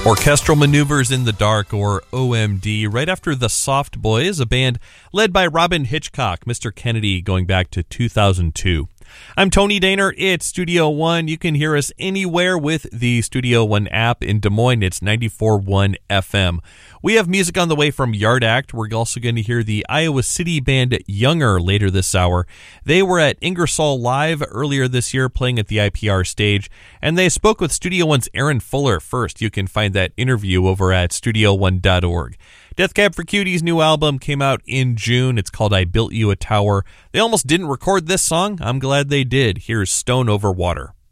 Orchestral Maneuvers in the Dark, or OMD, right after The Soft Boys, a band led by Robin Hitchcock, Mr. Kennedy, going back to 2002. I'm Tony Daner. It's Studio One. You can hear us anywhere with the Studio One app. In Des Moines, it's 94.1 FM. We have music on the way from Yard Act. We're also going to hear the Iowa City band Younger later this hour. They were at Ingersoll Live earlier this year, playing at the IPR stage, and they spoke with Studio One's Aaron Fuller first. You can find that interview over at studio1.org. Death Cab for Cutie's new album came out in June. It's called I Built You a Tower. They almost didn't record this song. I'm glad they did. Here's Stone Over Water.